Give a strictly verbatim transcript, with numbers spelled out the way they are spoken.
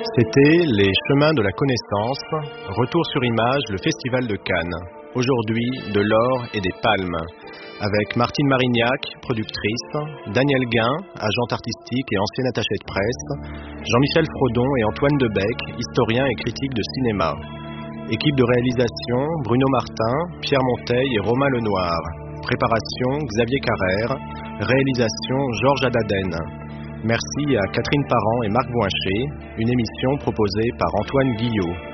C'était les Chemins de la Connaissance, retour sur image, le Festival de Cannes. Aujourd'hui, de l'or et des palmes. Avec Martine Marignac, productrice, Daniel Guin, agente artistique et ancienne attachée de presse, Jean-Michel Frodon et Antoine Debec, historien et critique de cinéma. Équipe de réalisation, Bruno Martin, Pierre Monteil et Romain Lenoir. Préparation, Xavier Carrère. Réalisation, Georges Adaden. Merci à Catherine Parent et Marc Boinchet, une émission proposée par Antoine Guillot.